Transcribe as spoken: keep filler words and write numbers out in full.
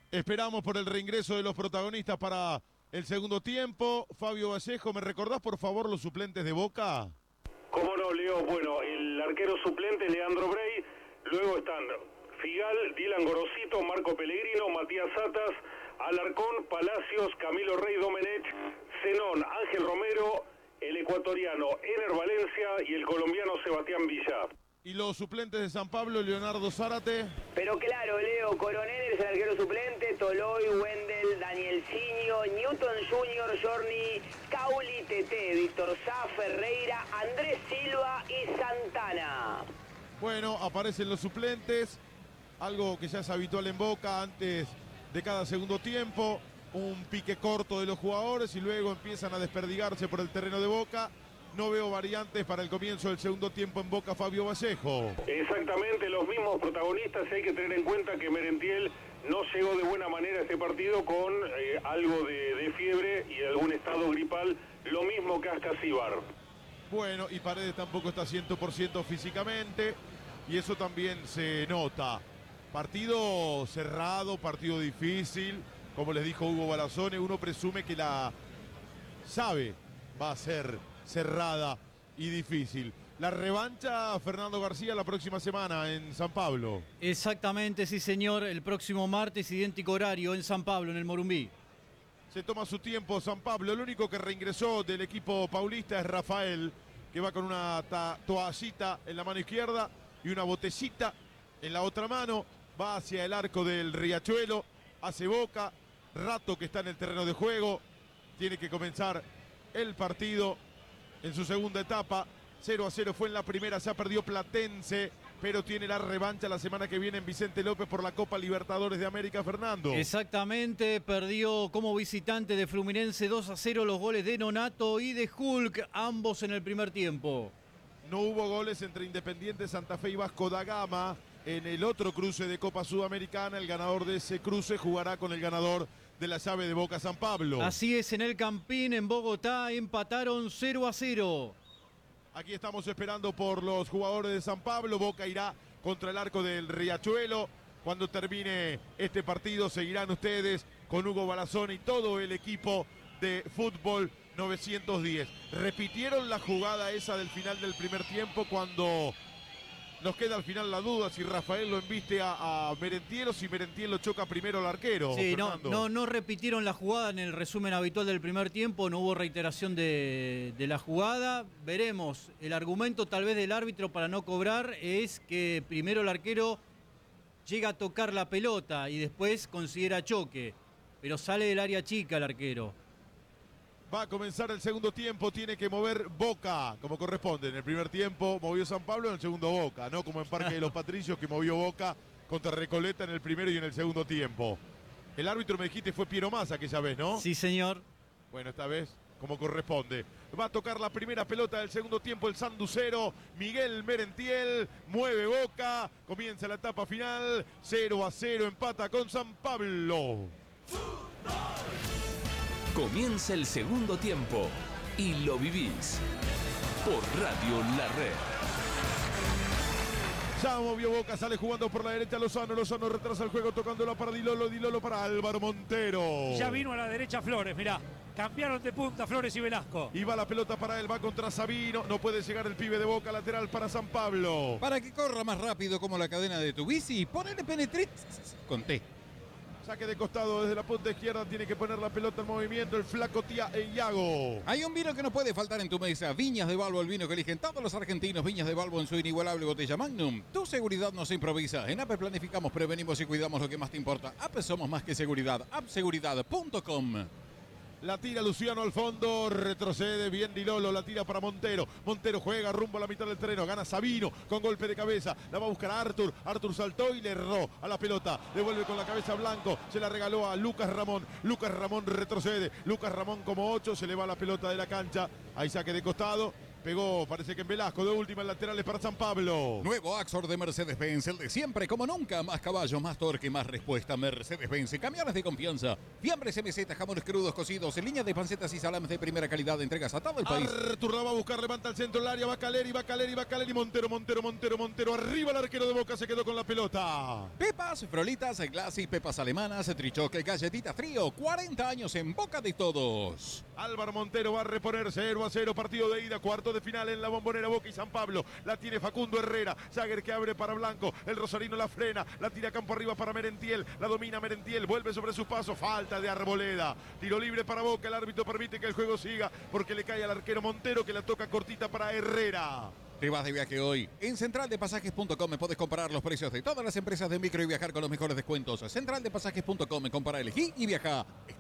Esperamos por el reingreso de los protagonistas para el segundo tiempo. Fabio Vallejo, ¿me recordás por favor los suplentes de Boca? Cómo no, Leo. Bueno, el arquero suplente Leandro Brey, luego están Figal, Dylan Gorosito, Marco Pellegrino, Matías Satas, Alarcón, Palacios, Camilo Rey Domenech, Zenón, Ángel Romero, el ecuatoriano Ener Valencia y el colombiano Sebastián Villa. ¿Y los suplentes de San Pablo, Leonardo Zárate? Pero claro, Leo, Coronel es el arquero suplente, Toloy, Wendel, Daniel Ciño, Newton junior, Jorni, Cauli, Tete, Víctor Sá, Ferreira, Andrés Silva y Santana. Bueno, aparecen los suplentes, algo que ya es habitual en Boca antes de cada segundo tiempo, un pique corto de los jugadores y luego empiezan a desperdigarse por el terreno de Boca. No veo variantes para el comienzo del segundo tiempo en Boca, Fabio Vallejo. Exactamente, los mismos protagonistas. Hay que tener en cuenta que Merentiel no llegó de buena manera a este partido con eh, algo de, de fiebre y algún estado gripal, lo mismo que Ascasíbar. Bueno, y Paredes tampoco está cien por ciento físicamente y eso también se nota. Partido cerrado, partido difícil, como les dijo Hugo Balazone, uno presume que la sabe va a ser cerrada y difícil. La revancha, Fernando García, la próxima semana en San Pablo. Exactamente, sí señor, el próximo martes, idéntico horario en San Pablo, en el Morumbí. Se toma su tiempo San Pablo, el único que reingresó del equipo paulista es Rafael, que va con una toallita en la mano izquierda y una botellita en la otra mano, va hacia el arco del Riachuelo, hace Boca, rato que está en el terreno de juego, tiene que comenzar el partido en su segunda etapa. Cero a cero fue en la primera, ya perdió Platense, pero tiene la revancha la semana que viene en Vicente López por la Copa Libertadores de América, Fernando. Exactamente, perdió como visitante de Fluminense dos a cero los goles de Nonato y de Hulk, ambos en el primer tiempo. No hubo goles entre Independiente Santa Fe y Vasco da Gama. En el otro cruce de Copa Sudamericana, el ganador de ese cruce jugará con el ganador de la llave de Boca San Pablo. Así es, en el Campín, en Bogotá, empataron cero a cero. Aquí estamos esperando por los jugadores de San Pablo. Boca irá contra el arco del Riachuelo. Cuando termine este partido seguirán ustedes con Hugo Balazón y todo el equipo de Fútbol novecientos diez. Repitieron la jugada esa del final del primer tiempo cuando nos queda al final la duda si Rafael lo embiste a, a Merentiel o si Merentiel lo choca primero al arquero. Sí, no, Fernando. no, no repitieron la jugada en el resumen habitual del primer tiempo, no hubo reiteración de, de la jugada. Veremos, el argumento tal vez del árbitro para no cobrar es que primero el arquero llega a tocar la pelota y después considera choque, pero sale del área chica el arquero. Va a comenzar el segundo tiempo, tiene que mover Boca, como corresponde. En el primer tiempo movió San Pablo, en el segundo Boca, no como en Parque de los Patricios que movió Boca contra Recoleta en el primero y en el segundo tiempo. El árbitro, me dijiste, fue Piero Massa aquella vez, ¿no? Sí, señor. Bueno, esta vez como corresponde. Va a tocar la primera pelota del segundo tiempo el sanducero Miguel Merentiel, mueve Boca, comienza la etapa final, cero a cero, empata con San Pablo. Comienza el segundo tiempo y lo vivís por Radio La Red. Ya movió Boca, sale jugando por la derecha Lozano, Lozano retrasa el juego tocándola para Dilolo, Dilolo para Álvaro Montero. Ya vino a la derecha Flores, mirá, cambiaron de punta Flores y Velasco. Y va la pelota para él, va contra Sabino, no puede llegar el pibe de Boca, lateral para San Pablo. Para que corra más rápido como la cadena de tu bici, ponele Penetrix con T. Saque de costado desde la punta izquierda, tiene que poner la pelota en movimiento el flaco Tía e Iago. Hay un vino que no puede faltar en tu mesa, Viñas de Balbo, el vino que eligen todos los argentinos, Viñas de Balbo en su inigualable botella Magnum. Tu seguridad no se improvisa, en A P E planificamos, prevenimos y cuidamos lo que más te importa. A P E somos más que seguridad, app seguridad punto com. La tira Luciano al fondo, retrocede bien Dilolo, la tira para Montero. Montero juega rumbo a la mitad del terreno, gana Sabino con golpe de cabeza. La va a buscar a Artur, Artur saltó y le erró a la pelota. Devuelve con la cabeza Blanco, se la regaló a Lucas Ramón. Lucas Ramón retrocede, Lucas Ramón como ocho, se le va la pelota de la cancha. Hay saque de costado Pegó, parece que en Velasco, de última, el lateral es para San Pablo. Nuevo Axor de Mercedes-Benz, el de siempre, como nunca. Más caballos, más torque, más respuesta. Mercedes-Benz, camiones de confianza. Fiambres M Z, jamones crudos cocidos, en línea de pancetas y salames de primera calidad. Entregas a todo el país. Artur la va a buscar, levanta el centro del área. Va Caleri, va Caleri, va Caleri. Montero, Montero, Montero, Montero. Arriba el arquero de Boca, se quedó con la pelota. Pepas, frolitas, glacis, pepas alemanas, trichoque, galletitas trío. cuarenta años en boca de todos. Álvaro Montero va a reponer cero a cero. Partido de ida, cuarto de final en la Bombonera. Boca y San Pablo. La tiene Facundo Herrera. Jagger que abre para Blanco. El rosarino la frena. La tira campo arriba para Merentiel. La domina Merentiel. Vuelve sobre sus pasos. Falta de Arboleda. Tiro libre para Boca. El árbitro permite que el juego siga porque le cae al arquero Montero, que la toca cortita para Herrera. Te vas de viaje hoy. En central de pasajes punto com puedes comparar los precios de todas las empresas de micro y viajar con los mejores descuentos. central de pasajes punto com, compara, elegí y viaja.